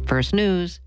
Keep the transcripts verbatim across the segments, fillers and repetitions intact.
First News.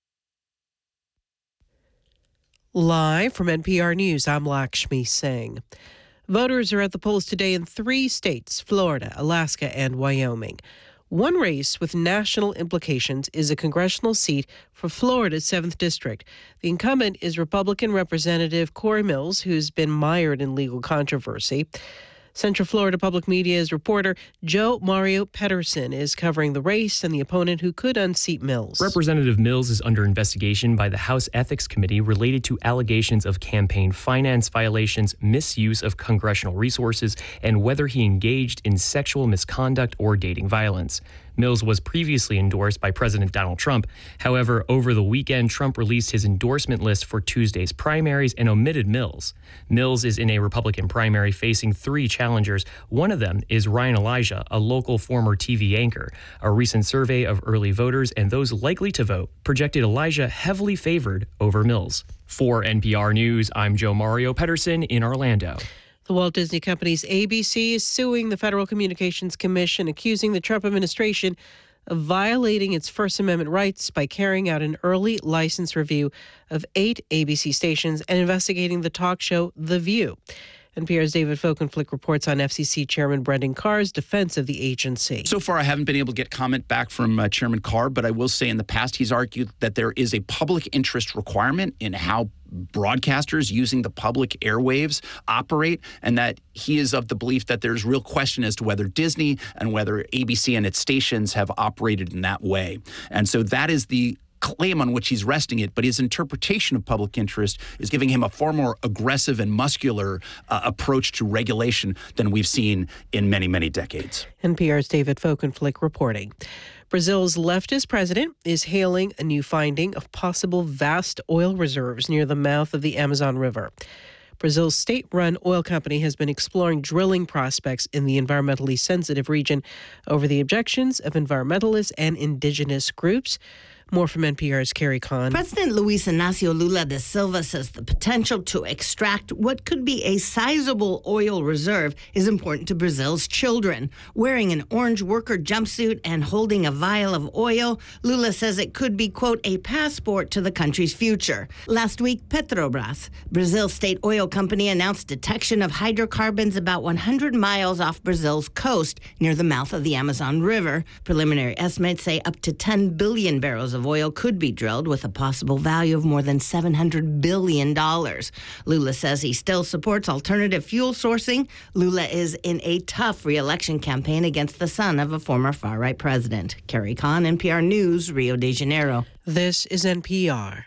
Live from N P R News, I'm Lakshmi Singh. Voters are at the polls today in three states, Florida, Alaska, and Wyoming. One race with national implications is a congressional seat for Florida's seventh District. The incumbent is Republican Representative Corey Mills, who's been mired in legal controversy. Central Florida Public Media's reporter Joe Mario Pedersen is covering the race and the opponent who could unseat Mills. Representative Mills is under investigation by the House Ethics Committee related to allegations of campaign finance violations, misuse of congressional resources, and whether he engaged in sexual misconduct or dating violence. Mills was previously endorsed by President Donald Trump. However, over the weekend, Trump released his endorsement list for Tuesday's primaries and omitted Mills. Mills is in a Republican primary facing three challengers. One of them is Ryan Elijah, a local former T V anchor. A recent survey of early voters and those likely to vote projected Elijah heavily favored over Mills. For N P R News, I'm Joe Mario Pedersen in Orlando. The Walt Disney Company's A B C is suing the Federal Communications Commission, accusing the Trump administration of violating its First Amendment rights by carrying out an early license review of eight A B C stations and investigating the talk show The View. N P R's David Folkenflik reports on F C C Chairman Brendan Carr's defense of the agency. So far, I haven't been able to get comment back from uh, Chairman Carr, but I will say in the past he's argued that there is a public interest requirement in how broadcasters using the public airwaves operate, and that he is of the belief that there's real question as to whether Disney and whether A B C and its stations have operated in that way. And so that is the claim on which he's resting it, but his interpretation of public interest is giving him a far more aggressive and muscular uh, approach to regulation than we've seen in many, many decades. N P R's David Folkenflik reporting. Brazil's leftist president is hailing a new finding of possible vast oil reserves near the mouth of the Amazon River. Brazil's state-run oil company has been exploring drilling prospects in the environmentally sensitive region over the objections of environmentalists and indigenous groups. More from N P R's Carrie Kahn. President Luiz Inácio Lula da Silva says the potential to extract what could be a sizable oil reserve is important to Brazil's children. Wearing an orange worker jumpsuit and holding a vial of oil, Lula says it could be, quote, a passport to the country's future. Last week, Petrobras, Brazil's state oil company, announced detection of hydrocarbons about one hundred miles off Brazil's coast near the mouth of the Amazon River. Preliminary estimates say up to ten billion barrels of oil could be drilled with a possible value of more than seven hundred billion dollars. Lula says he still supports alternative fuel sourcing. Lula is in a tough re-election campaign against the son of a former far-right president. Carrie Kahn, N P R News, Rio de Janeiro. This is N P R.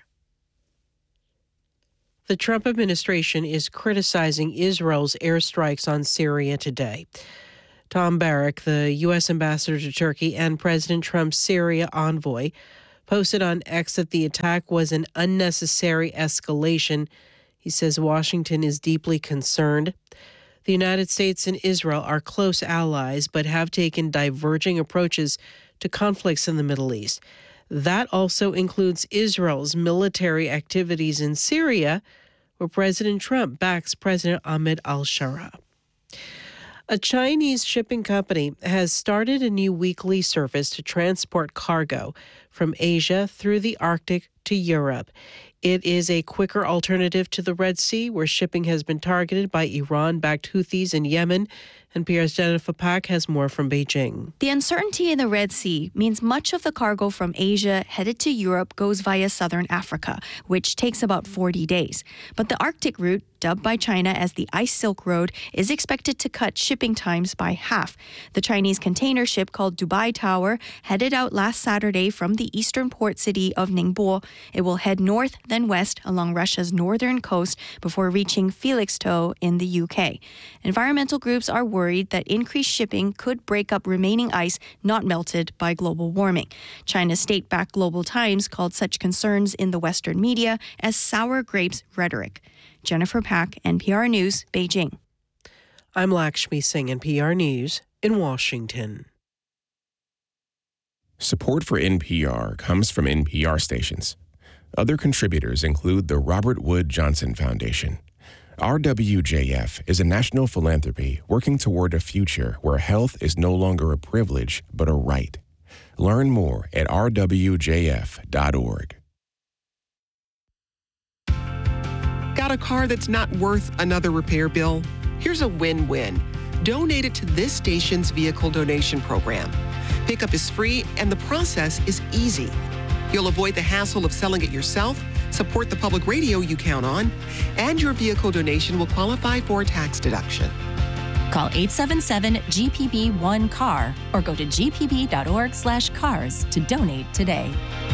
The Trump administration is criticizing Israel's airstrikes on Syria today. Tom Barrack, the U S ambassador to Turkey and President Trump's Syria envoy, posted on X that the attack was an unnecessary escalation. He says Washington is deeply concerned. The United States and Israel are close allies, but have taken diverging approaches to conflicts in the Middle East. That also includes Israel's military activities in Syria, where President Trump backs President Ahmed al-Shara. A Chinese shipping company has started a new weekly service to transport cargo from Asia through the Arctic to Europe. It is a quicker alternative to the Red Sea, where shipping has been targeted by Iran-backed Houthis in Yemen. N P R's Jennifer Pak has more from Beijing. The uncertainty in the Red Sea means much of the cargo from Asia headed to Europe goes via southern Africa, which takes about forty days. But the Arctic route, dubbed by China as the Ice Silk Road, is expected to cut shipping times by half. The Chinese container ship called Dubai Tower headed out last Saturday from the eastern port city of Ningbo. It will head north, then west along Russia's northern coast before reaching Felixstowe in the U K. Environmental groups are worried that increased shipping could break up remaining ice not melted by global warming. China's state-backed Global Times called such concerns in the Western media as sour grapes rhetoric. Jennifer Pak, N P R News, Beijing. I'm Lakshmi Singh, N P R News in Washington. Support for N P R comes from N P R stations. Other contributors include the Robert Wood Johnson Foundation. R W J F is a national philanthropy working toward a future where health is no longer a privilege but a right. Learn more at r w j f dot org. Got a car that's not worth another repair bill? Here's a win-win. Donate it to this station's vehicle donation program. Pickup is free and the process is easy. You'll avoid the hassle of selling it yourself, support the public radio you count on, and your vehicle donation will qualify for a tax deduction. Call eight seven seven G P B one C A R or go to g p b dot org slash cars to donate today.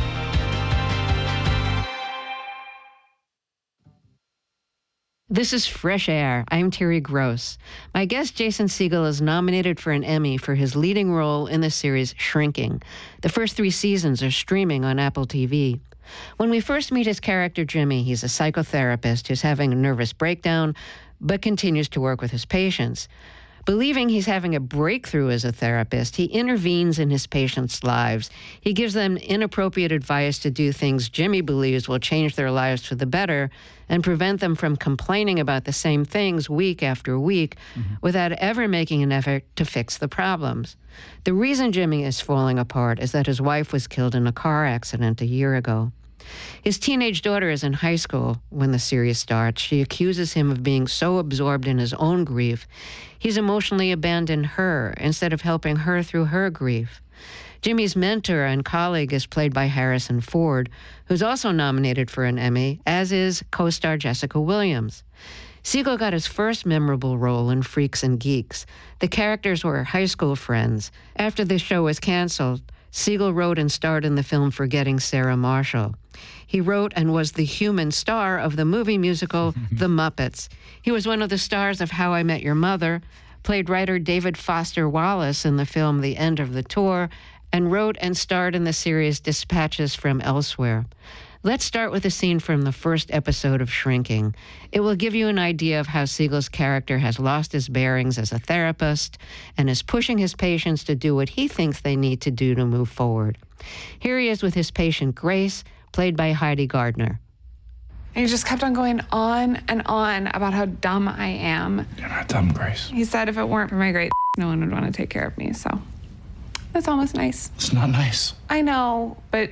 This is Fresh Air. I'm Terry Gross. My guest, Jason Segel, is nominated for an Emmy for his leading role in the series Shrinking. The first three seasons are streaming on Apple T V. When we first meet his character, Jimmy, he's a psychotherapist who's having a nervous breakdown, but continues to work with his patients. Believing he's having a breakthrough as a therapist, he intervenes in his patients' lives. He gives them inappropriate advice to do things Jimmy believes will change their lives for the better and prevent them from complaining about the same things week after week mm-hmm. without ever making an effort to fix the problems. The reason Jimmy is falling apart is that his wife was killed in a car accident a year ago. His teenage daughter is in high school when the series starts. She accuses him of being so absorbed in his own grief, he's emotionally abandoned her instead of helping her through her grief. Jimmy's mentor and colleague is played by Harrison Ford, who's also nominated for an Emmy, as is co-star Jessica Williams. Segel got his first memorable role in Freaks and Geeks. The characters were high school friends. After the show was canceled, Segel wrote and starred in the film Forgetting Sarah Marshall. He wrote and was the human star of the movie musical The Muppets. He was one of the stars of How I Met Your Mother, played writer David Foster Wallace in the film The End of the Tour, and wrote and starred in the series Dispatches from Elsewhere. Let's start with a scene from the first episode of Shrinking. It will give you an idea of how Segel's character has lost his bearings as a therapist and is pushing his patients to do what he thinks they need to do to move forward. Here he is with his patient Grace, played by Heidi Gardner. And he just kept on going on and on about how dumb I am. You're not dumb, Grace. He said if it weren't for my great no one would want to take care of me, so that's almost nice. It's not nice. I know, but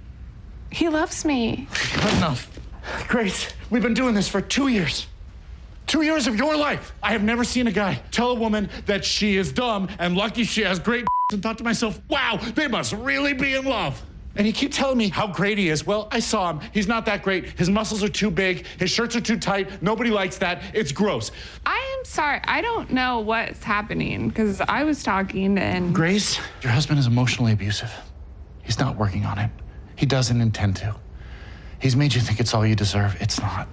he loves me. Not enough. Grace, we've been doing this for two years. Two years of your life. I have never seen a guy tell a woman that she is dumb and lucky she has great and thought to myself, wow, they must really be in love. And you keep telling me how great he is. Well, I saw him. He's not that great. His muscles are too big. His shirts are too tight. Nobody likes that. It's gross. I am sorry. I don't know what's happening because I was talking and... Grace, your husband is emotionally abusive. He's not working on it. He doesn't intend to. He's made you think it's all you deserve. It's not.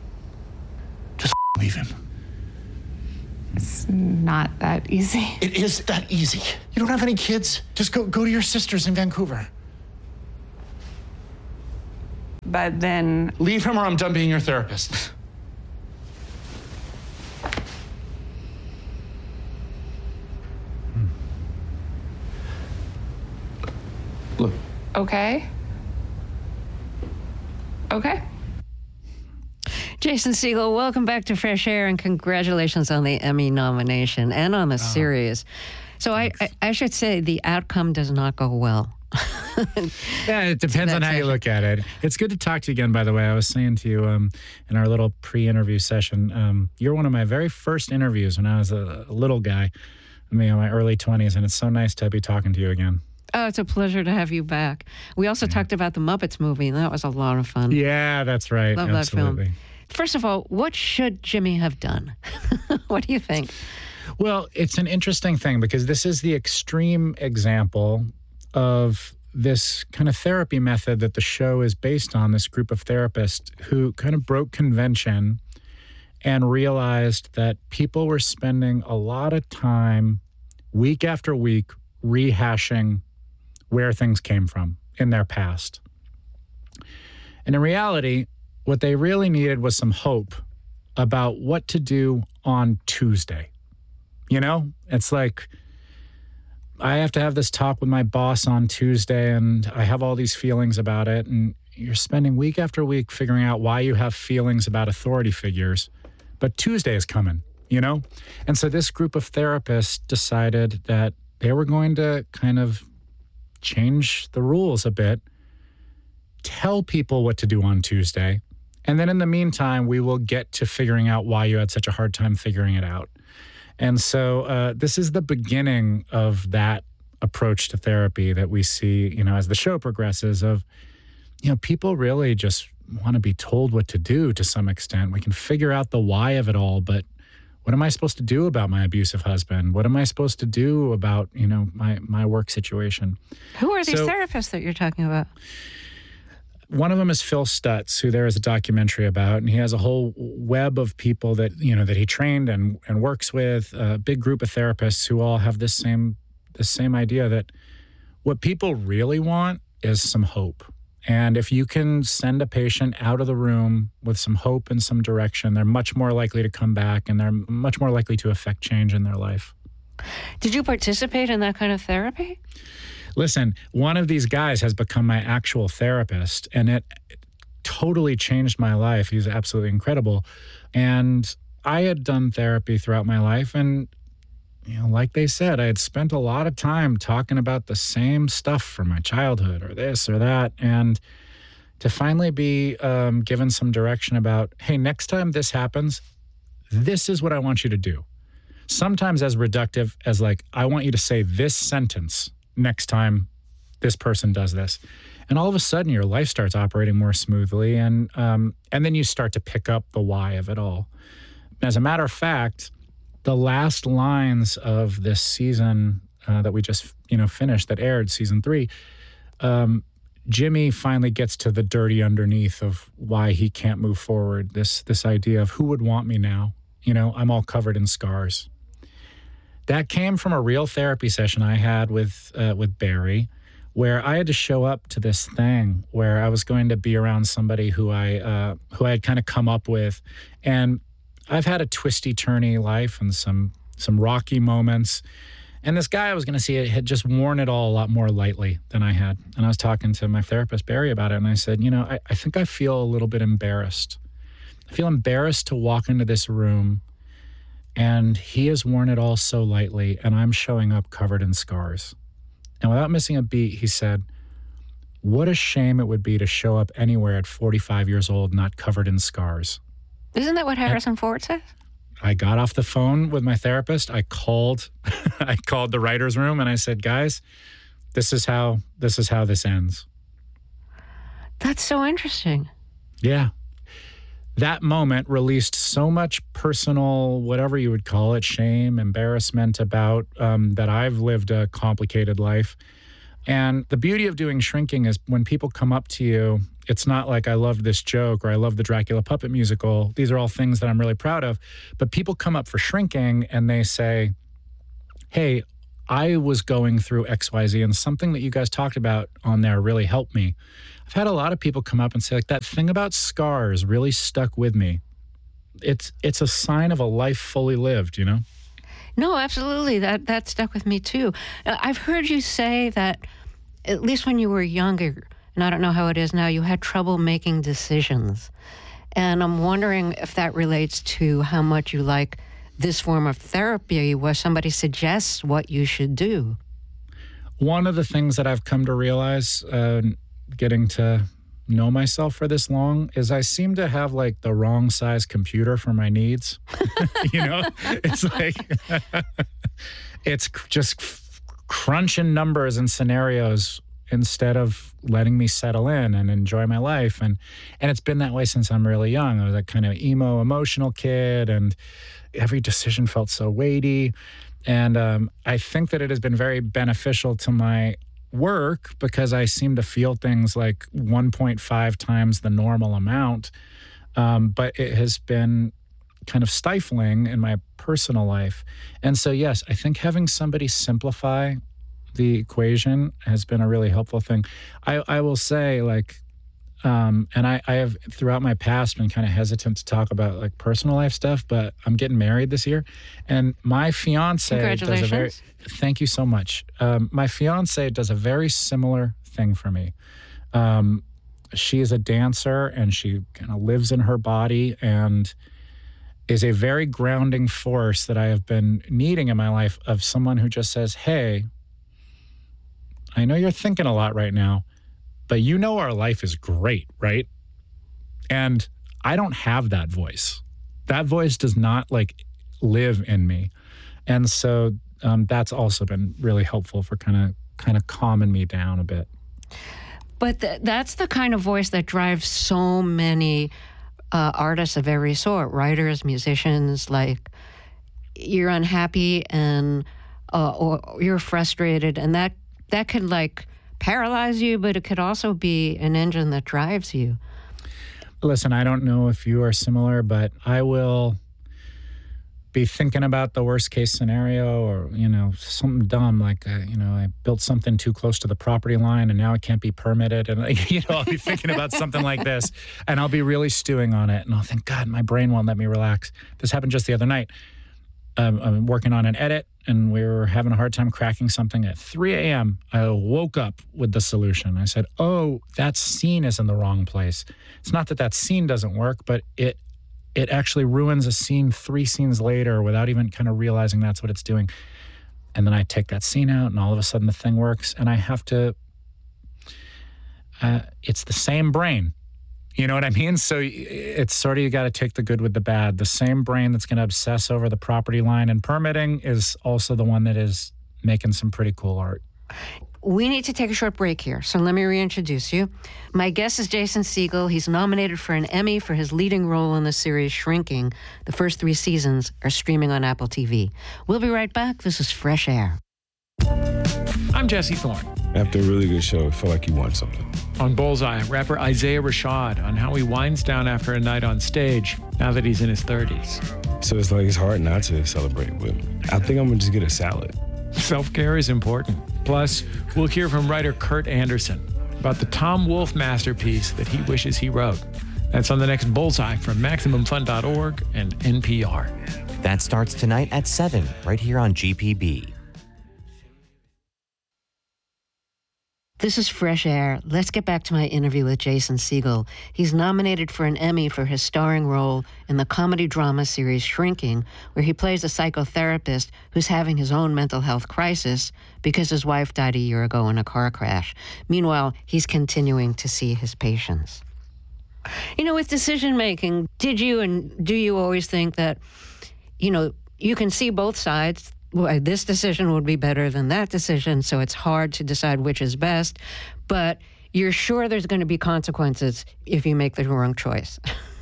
Just leave him. It's not that easy. It is that easy. You don't have any kids. Just go, go to your sisters in Vancouver. But then... Leave him or I'm done being your therapist. Look. Okay. Okay. Jason Segel, welcome back to Fresh Air and congratulations on the Emmy nomination and on the oh, series. So I, I, I should say the outcome does not go well. Yeah, it depends on how you look at it. It's good to talk to you again, by the way. I was saying to you um, in our little pre-interview session, um, you're one of my very first interviews when I was a, a little guy, I mean, in my early twenties, and it's so nice to be talking to you again. Oh, it's a pleasure to have you back. We also yeah. talked about the Muppets movie, and that was a lot of fun. Yeah, that's right. Love Absolutely. that film. First of all, what should Jimmy have done? What do you think? Well, it's an interesting thing because this is the extreme example of this kind of therapy method that the show is based on, this group of therapists who kind of broke convention and realized that people were spending a lot of time week after week rehashing where things came from in their past. And in reality, what they really needed was some hope about what to do on Tuesday. You know, it's like, I have to have this talk with my boss on Tuesday and I have all these feelings about it. And you're spending week after week figuring out why you have feelings about authority figures. But Tuesday is coming, you know? And so this group of therapists decided that they were going to kind of change the rules a bit, tell people what to do on Tuesday, and then in the meantime, we will get to figuring out why you had such a hard time figuring it out. And so uh, this is the beginning of that approach to therapy that we see, you know, as the show progresses of, you know, people really just want to be told what to do to some extent. We can figure out the why of it all, but what am I supposed to do about my abusive husband? What am I supposed to do about, you know, my, my work situation? Who are these So- therapists that you're talking about? One of them is Phil Stutz, who there is a documentary about, and he has a whole web of people that, you know, that he trained and, and works with, a big group of therapists who all have this same, this same idea that what people really want is some hope. And if you can send a patient out of the room with some hope and some direction, they're much more likely to come back and they're much more likely to affect change in their life. Did you participate in that kind of therapy? Listen, one of these guys has become my actual therapist, and it totally changed my life. He's absolutely incredible. And I had done therapy throughout my life, and you know, like they said, I had spent a lot of time talking about the same stuff from my childhood or this or that. And to finally be um, given some direction about, hey, next time this happens, this is what I want you to do. Sometimes as reductive as like, I want you to say this sentence next time this person does this. And all of a sudden your life starts operating more smoothly. And, um, and then you start to pick up the why of it all. As a matter of fact, the last lines of this season uh, that we just, you know, finished, that aired, season three, um, Jimmy finally gets to the dirty underneath of why he can't move forward. This this idea of who would want me now? You know, I'm all covered in scars. That came from a real therapy session I had with uh, with Barry, where I had to show up to this thing where I was going to be around somebody who I uh, who I had kind of come up with, and I've had a twisty, turny life and some some rocky moments. And this guy I was going to see it had just worn it all a lot more lightly than I had. And I was talking to my therapist, Barry, about it. And I said, you know, I, I think I feel a little bit embarrassed. I feel embarrassed to walk into this room and he has worn it all so lightly and I'm showing up covered in scars. And without missing a beat, he said, what a shame it would be to show up anywhere at forty-five years old not covered in scars. Isn't that what Harrison Ford says? I got off the phone with my therapist. I called, I called the writer's room and I said, guys, this is how, this is how this ends. That's so interesting. Yeah. That moment released so much personal, whatever you would call it, shame, embarrassment about um, that I've lived a complicated life. And the beauty of doing shrinking is when people come up to you, it's not like I love this joke or I love the Dracula puppet musical. These are all things that I'm really proud of. But people come up for shrinking and they say, hey, I was going through X Y Z and something that you guys talked about on there really helped me. I've had a lot of people come up and say, like, that thing about scars really stuck with me. It's it's a sign of a life fully lived, you know? No, absolutely. That that stuck with me too. Uh, I've heard you say that at least when you were younger, and I don't know how it is now, you had trouble making decisions. And I'm wondering if that relates to how much you like this form of therapy where somebody suggests what you should do. One of the things that I've come to realize, uh, getting to know myself for this long, is I seem to have like the wrong size computer for my needs. You know, it's like, it's just crunching numbers and scenarios instead of letting me settle in and enjoy my life. And and it's been that way since I'm really young. I was a kind of emo, emotional kid, and every decision felt so weighty. And um, I think that it has been very beneficial to my work because I seem to feel things like one point five times the normal amount. Um, but it has been kind of stifling in my personal life. And so, yes, I think having somebody simplify the equation has been a really helpful thing. I, I will say, like, um, and I, I have throughout my past been kind of hesitant to talk about like personal life stuff, but I'm getting married this year, and my fiance does a very, thank you so much. Um, my fiance does a very similar thing for me. Um, she is a dancer and she kind of lives in her body and is a very grounding force that I have been needing in my life, of someone who just says, hey, I know you're thinking a lot right now, but you know our life is great, right? And I don't have that voice. That voice does not like live in me. And so um, that's also been really helpful for kind of kind of calming me down a bit. But th- that's the kind of voice that drives so many uh, artists of every sort, writers, musicians. Like, you're unhappy and uh, or you're frustrated, and that that could like paralyze you, but it could also be an engine that drives you. Listen, I don't know if you are similar, but I will be thinking about the worst case scenario, or, you know, something dumb like, uh, you know, I built something too close to the property line and now it can't be permitted. And, like, you know, I'll be thinking about something like this and I'll be really stewing on it. And I'll think, God, my brain won't let me relax. This happened just the other night. Um, I'm working on an edit and we were having a hard time cracking something. At three a.m., I woke up with the solution. I said, oh, that scene is in the wrong place. It's not that that scene doesn't work, but it it actually ruins a scene three scenes later without even kind of realizing that's what it's doing. And then I take that scene out and all of a sudden the thing works, and I have to, uh, it's the same brain. You know what I mean? So it's sort of, you got to take the good with the bad. The same brain that's going to obsess over the property line and permitting is also the one that is making some pretty cool art. We need to take a short break here, so let me reintroduce you. My guest is Jason Segel. He's nominated for an Emmy for his leading role in the series Shrinking. The first three seasons are streaming on Apple T V. We'll be right back. This is Fresh Air. I'm Jesse Thorne. After a really good show, I feel like you won something. On Bullseye, rapper Isaiah Rashad on how he winds down after a night on stage now that he's in his thirties. So it's like, it's hard not to celebrate, but I think I'm gonna just get a salad. Self-care is important. Plus, we'll hear from writer Kurt Anderson about the Tom Wolfe masterpiece that he wishes he wrote. That's on the next Bullseye from Maximum Fun dot org and N P R. That starts tonight at seven, right here on G P B. This is Fresh Air. Let's get back to my interview with Jason Segel. He's nominated for an Emmy for his starring role in the comedy drama series Shrinking, where he plays a psychotherapist who's having his own mental health crisis because his wife died a year ago in a car crash. Meanwhile, he's continuing to see his patients. You know, with decision-making, did you and do you always think that, you know, you can see both sides? Well, this decision would be better than that decision, so it's hard to decide which is best, but you're sure there's going to be consequences if you make the wrong choice.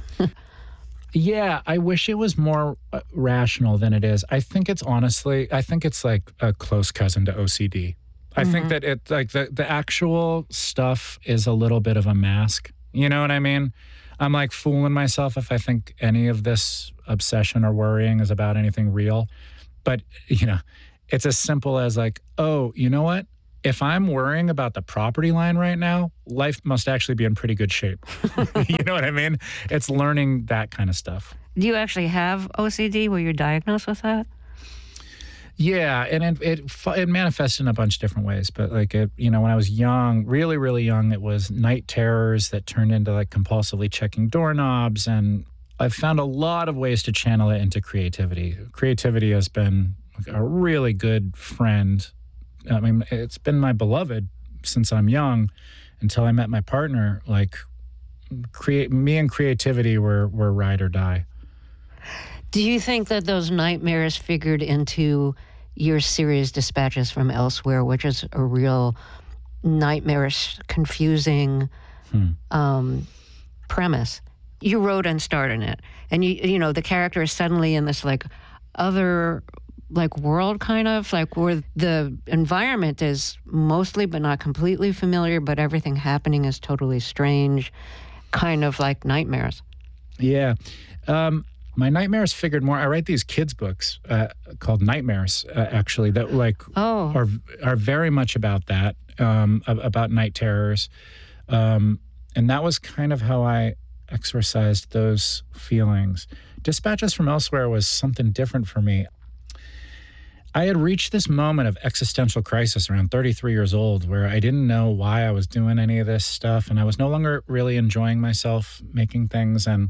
Yeah, I wish it was more uh, rational than it is. I think it's honestly, I think it's like a close cousin to O C D. I mm-hmm. think that it, like the, the actual stuff is a little bit of a mask. You know what I mean? I'm like fooling myself if I think any of this obsession or worrying is about anything real. But, you know, it's as simple as like, oh, you know what? If I'm worrying about the property line right now, life must actually be in pretty good shape. You know what I mean? It's learning that kind of stuff. Do you actually have O C D? Were you diagnosed with that? Yeah, and it, it it manifests in a bunch of different ways. But like, it, you know, when I was young, really, really young, it was night terrors that turned into like compulsively checking doorknobs, and I've found a lot of ways to channel it into creativity. Creativity has been a really good friend. I mean, it's been my beloved since I'm young until I met my partner. Like, create me and creativity were, were ride or die. Do you think that those nightmares figured into your series Dispatches from Elsewhere, which is a real nightmarish, confusing hmm. um, premise? You wrote and starred in it, and you you know the character is suddenly in this like other like world, kind of like where the environment is mostly but not completely familiar, but everything happening is totally strange, kind of like nightmares. Yeah. Um, my nightmares figured more. I write these kids' books uh, called Nightmares, uh, actually, that like oh. are are very much about that, um, about night terrors, um, and that was kind of how I exorcised those feelings. Dispatches from Elsewhere was something different for me. I had reached this moment of existential crisis around thirty-three years old where I didn't know why I was doing any of this stuff, and I was no longer really enjoying myself making things, and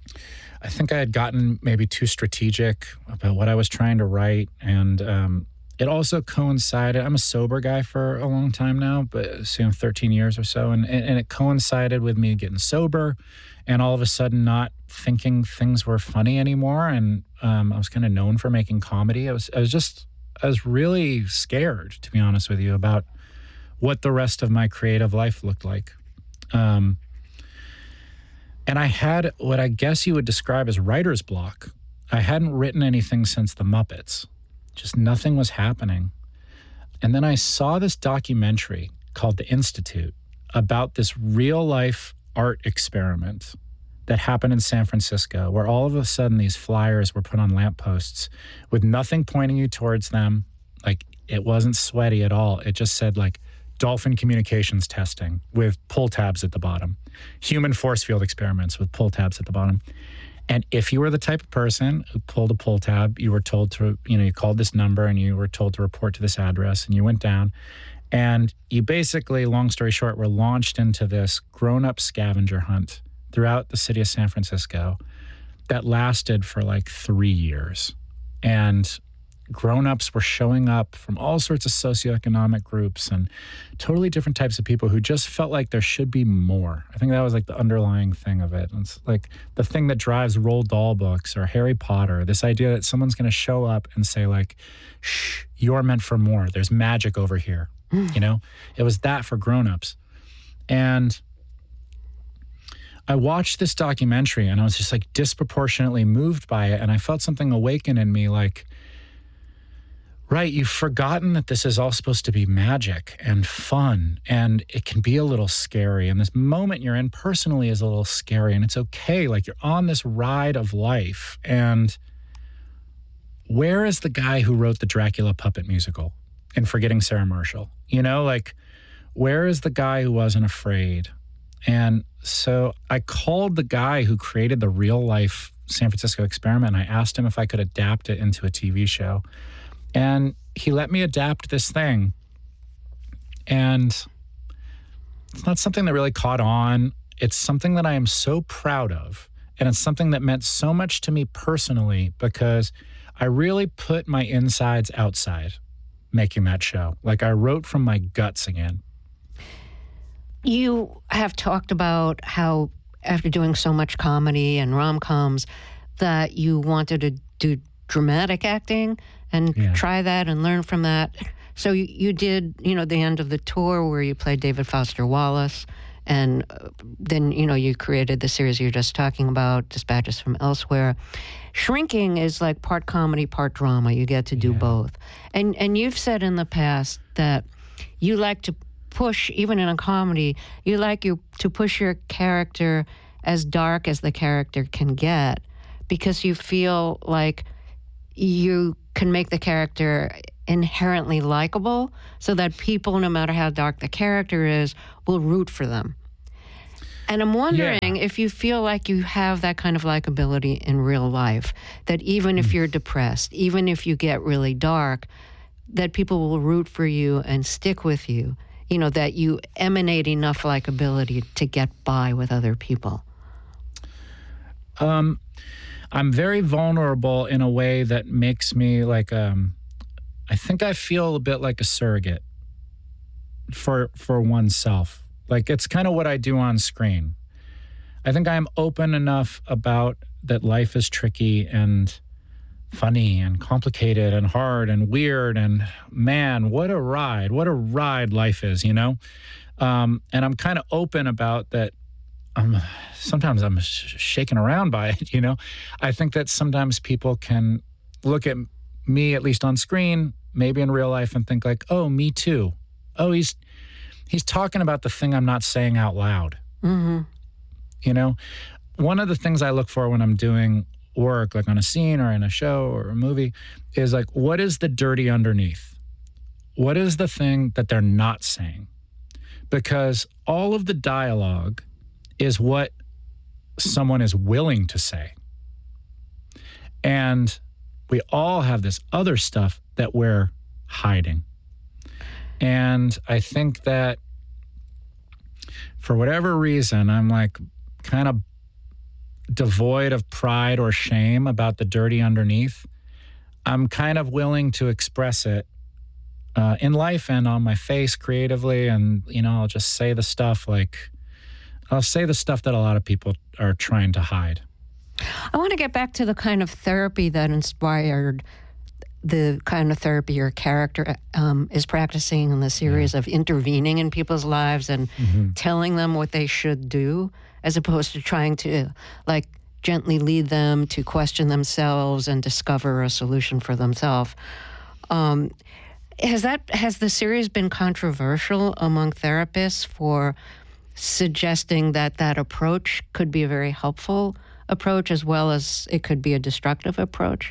I think I had gotten maybe too strategic about what I was trying to write, and um, it also coincided, I'm a sober guy for a long time now, but so, you know, thirteen years or so. And, and it coincided with me getting sober and all of a sudden not thinking things were funny anymore. And um, I was kind of known for making comedy. I was, I was just, I was really scared, to be honest with you, about what the rest of my creative life looked like. Um, and I had what I guess you would describe as writer's block. I hadn't written anything since the Muppets. Just nothing was happening. And then I saw this documentary called The Institute about this real life art experiment that happened in San Francisco, where all of a sudden these flyers were put on lampposts with nothing pointing you towards them. Like, it wasn't sweaty at all. It just said like dolphin communications testing with pull tabs at the bottom, human force field experiments with pull tabs at the bottom. And if you were the type of person who pulled a pull tab, you were told to, you know, you called this number and you were told to report to this address, and you went down and you basically, long story short, were launched into this grown-up scavenger hunt throughout the city of San Francisco that lasted for like three years. And grown-ups were showing up from all sorts of socioeconomic groups and totally different types of people who just felt like there should be more. I think that was like the underlying thing of it. It's like the thing that drives Roald Dahl books or Harry Potter, this idea that someone's going to show up and say like, shh, you're meant for more. There's magic over here. Mm. You know, it was that for grown-ups. And I watched this documentary and I was just like disproportionately moved by it. And I felt something awaken in me like, right, you've forgotten that this is all supposed to be magic and fun, and it can be a little scary. And this moment you're in personally is a little scary, and it's okay. Like, you're on this ride of life. And where is the guy who wrote the Dracula puppet musical in Forgetting Sarah Marshall? You know, like, where is the guy who wasn't afraid? And so I called the guy who created the real life San Francisco experiment, and I asked him if I could adapt it into a T V show. And he let me adapt this thing. And it's not something that really caught on. It's something that I am so proud of. And it's something that meant so much to me personally because I really put my insides outside making that show. Like, I wrote from my guts again. You have talked about how after doing so much comedy and rom-coms that you wanted to do dramatic acting and yeah. try that and learn from that. So you, you did, you know, the end of the tour where you played David Foster Wallace, and then, you know, you created the series you're just talking about, Dispatches from Elsewhere. Shrinking is like part comedy, part drama. You get to do yeah. both. And and you've said in the past that you like to push, even in a comedy, you like you to push your character as dark as the character can get because you feel like you can make the character inherently likable so that people, no matter how dark the character is, will root for them. And I'm wondering yeah. if you feel like you have that kind of likability in real life, that even mm. if you're depressed, even if you get really dark, that people will root for you and stick with you, you know, that you emanate enough likability to get by with other people. Um, I'm very vulnerable in a way that makes me like, um, I think I feel a bit like a surrogate for for oneself. Like, it's kind of what I do on screen. I think I'm open enough about that life is tricky and funny and complicated and hard and weird and, man, what a ride, what a ride life is, you know? Um, and I'm kind of open about that. Um, sometimes I'm sh- shaken around by it, you know? I think that sometimes people can look at me, at least on screen, maybe in real life, and think like, oh, me too. Oh, he's he's talking about the thing I'm not saying out loud. Mm-hmm. You know? One of the things I look for when I'm doing work, like on a scene or in a show or a movie, is like, what is the dirty underneath? What is the thing that they're not saying? Because all of the dialogue is what someone is willing to say. And we all have this other stuff that we're hiding. And I think that for whatever reason, I'm like kind of devoid of pride or shame about the dirty underneath. I'm kind of willing to express it uh, in life and on my face creatively. And, you know, I'll just say the stuff like, I'll say the stuff that a lot of people are trying to hide. I want to get back to the kind of therapy that inspired the kind of therapy your character um, is practicing in the series yeah. of intervening in people's lives and mm-hmm. telling them what they should do, as opposed to trying to, like, gently lead them to question themselves and discover a solution for themselves. Um, has that has the series been controversial among therapists for suggesting that that approach could be a very helpful approach as well as it could be a destructive approach?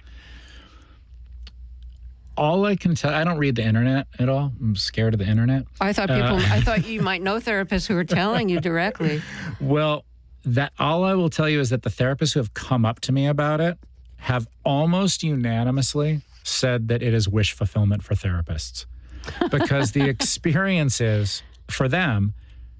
All I can tell, I don't read the internet at all. I'm scared of the internet. I thought people, Uh, I thought you might know therapists who are telling you directly. Well, that all I will tell you is that the therapists who have come up to me about it have almost unanimously said that it is wish fulfillment for therapists. Because the experience is, for them,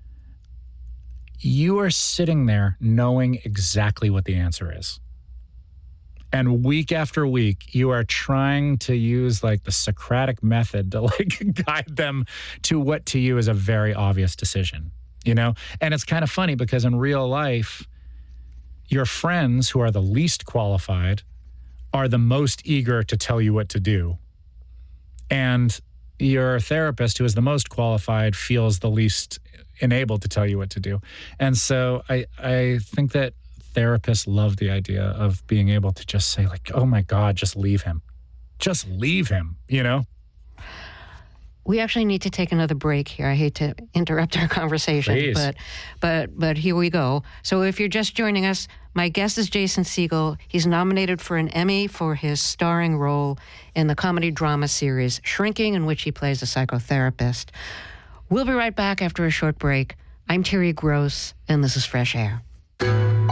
you are sitting there knowing exactly what the answer is. And week after week, you are trying to use like the Socratic method to like guide them to what to you is a very obvious decision, you know? And it's kind of funny because in real life, your friends who are the least qualified are the most eager to tell you what to do. And your therapist who is the most qualified feels the least enabled to tell you what to do. And so I, I think that therapists love the idea of being able to just say like, oh my God, just leave him. Just leave him, you know? We actually need to take another break here. I hate to interrupt our conversation, Please. but but but here we go. So if you're just joining us, my guest is Jason Segel. He's nominated for an Emmy for his starring role in the comedy drama series Shrinking, in which he plays a psychotherapist. We'll be right back after a short break. I'm Terry Gross, and this is Fresh Air.